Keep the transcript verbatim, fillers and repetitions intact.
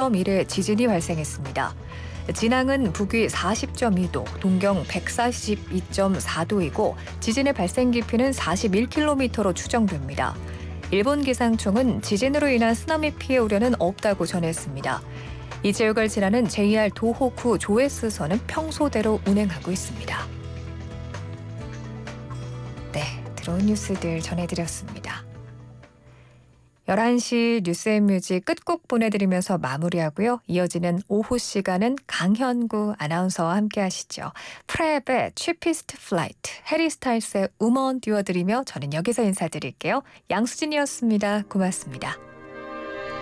점 일의 지진이 발생했습니다. 진앙은 북위 사십 점 이 도, 동경 백사십이 점 사 도이고 지진의 발생 깊이는 사십일 킬로미터로 추정됩니다. 일본 기상청은 지진으로 인한 쓰나미 피해 우려는 없다고 전했습니다. 이 지역을 지나는 제이알 도호쿠 조에스선은 평소대로 운행하고 있습니다. 네, 들어온 뉴스들 전해드렸습니다. 열한 시 뉴스앤뮤직 끝곡 보내드리면서 마무리하고요. 이어지는 오후 시간은 강현구 아나운서와 함께 하시죠. 프랩의 Cheapest Flight, 해리 스타일스의 우먼 띄워드리며 저는 여기서 인사드릴게요. 양수진이었습니다. 고맙습니다.